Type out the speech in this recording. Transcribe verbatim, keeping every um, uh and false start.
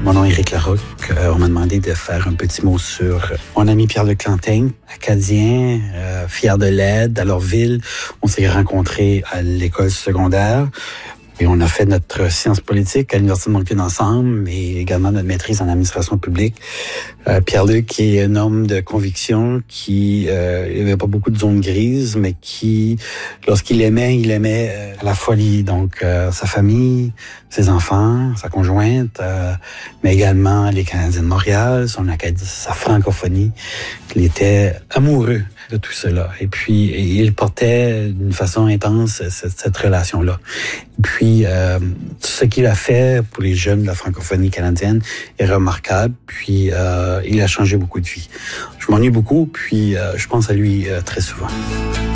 Mon nom est Éric Larocque. Euh, on m'a demandé de faire un petit mot sur mon ami Pierre-Luc Lantin, acadien, euh, fier de l'aide à leur ville. On s'est rencontrés à l'école secondaire. Et on a fait notre sciences politique à l'Université de Moncton ensemble et également notre maîtrise en administration publique. Euh, Pierre-Luc est un homme de conviction qui euh, il avait pas beaucoup de zones grises, mais qui, lorsqu'il aimait, il aimait euh, la folie. Donc, euh, sa famille, ses enfants, sa conjointe, euh, mais également les Canadiens de Montréal, son acad- sa francophonie. Il était amoureux de tout cela. Et puis, et il portait d'une façon intense cette, cette relation-là. Et puis, euh, ce qu'il a fait pour les jeunes de la francophonie canadienne est remarquable. Puis, euh, il a changé beaucoup de vies. Je m'ennuie beaucoup, puis euh, je pense à lui euh, très souvent.